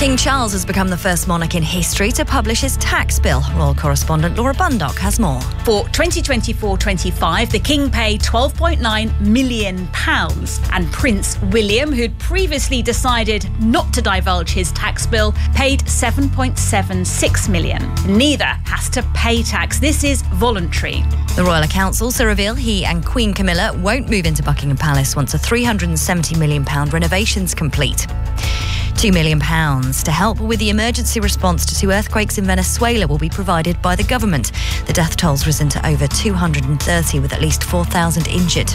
King Charles has become the first monarch in history to publish his tax bill. Royal correspondent Laura Bundock has more. For 2024-25, the King paid £12.9 million. And Prince William, who'd previously decided not to divulge his tax bill, paid £7.76 million. Neither has to pay tax. This is voluntary. The Royal Accounts also reveal he and Queen Camilla won't move into Buckingham Palace once a £370 million renovation's complete. £2 million to help with the emergency response to 2 earthquakes in Venezuela will be provided by the government. The death toll's risen to over 230, with at least 4,000 injured.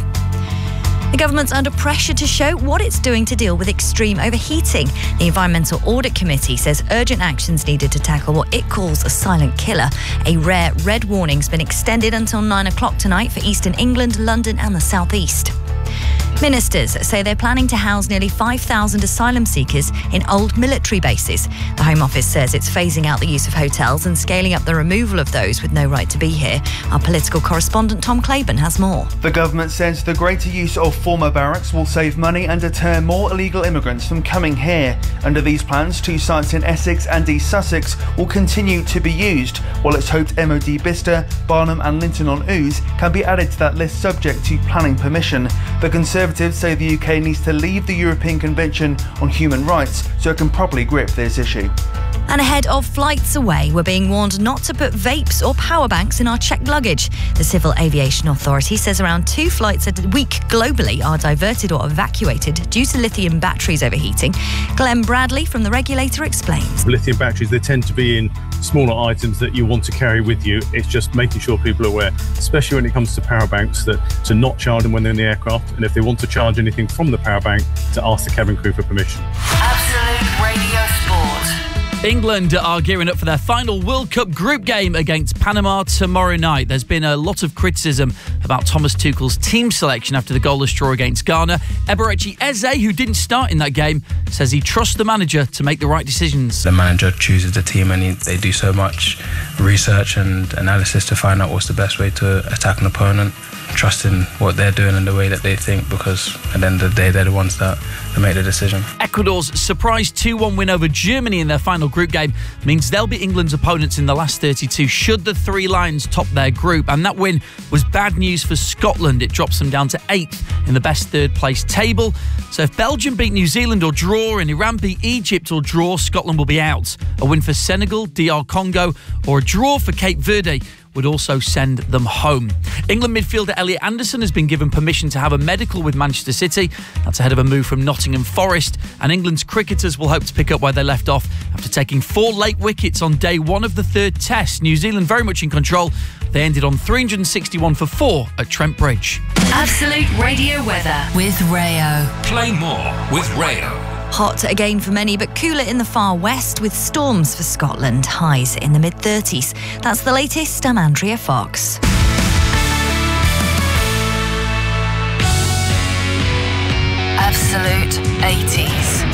The government's under pressure to show what it's doing to deal with extreme overheating. The Environmental Audit Committee says urgent action's needed to tackle what it calls a silent killer. A rare red warning's been extended until 9 o'clock tonight for eastern England, London and the southeast. Ministers say they're planning to house nearly 5,000 asylum seekers in old military bases. The Home Office says it's phasing out the use of hotels and scaling up the removal of those with no right to be here. Our political correspondent Tom Claiborne has more. The government says the greater use of former barracks will save money and deter more illegal immigrants from coming here. Under these plans, 2 sites in Essex and East Sussex will continue to be used, while it's hoped MOD Bicester, Barnham and Linton-on-Ouse can be added to that list subject to planning permission. The Conservatives say the UK needs to leave the European Convention on Human Rights so it can properly grip this issue. And ahead of flights away, we're being warned not to put vapes or power banks in our checked luggage. The Civil Aviation Authority says around 2 flights a week globally are diverted or evacuated due to lithium batteries overheating. Glenn Bradley from the regulator explains. Lithium batteries, they tend to be in smaller items that you want to carry with you. It's just making sure people are aware, especially when it comes to power banks, that to not charge them when they're in the aircraft, and if they want to charge anything from the power bank, to ask the cabin crew for permission. Absolute Radio Sport. England are gearing up for their final World Cup group game against Panama tomorrow night. There's been a lot of criticism about Thomas Tuchel's team selection after the goalless draw against Ghana. Eberechi Eze, who didn't start in that game, says he trusts the manager to make the right decisions. The manager chooses the team and they do so much research and analysis to find out what's the best way to attack an opponent, trusting what they're doing and the way that they think, because at the end of the day, they're the ones that make the decision. Ecuador's surprise 2-1 win over Germany in their final group game means they'll be England's opponents in the last 32 should the 3 Lions top their group. And that win was bad news for Scotland. It drops them down to 8th in the best third place table. So if Belgium beat New Zealand or draw, and Iran beat Egypt or draw, Scotland will be out. A win for Senegal, DR Congo or a draw for Cape Verde would also send them home. England midfielder Elliot Anderson has been given permission to have a medical with Manchester City. That's ahead of a move from Nottingham Forest. And England's cricketers will hope to pick up where they left off after taking 4 late wickets on day 1 of the 3rd test. New Zealand very much in control. They ended on 361 for 4 at Trent Bridge. Absolute Radio weather with Rayo. Play more with Rayo. Hot again for many, but cooler in the far west with storms for Scotland. Highs in the mid-30s. That's the latest. I'm Andrea Fox. Absolute 80s.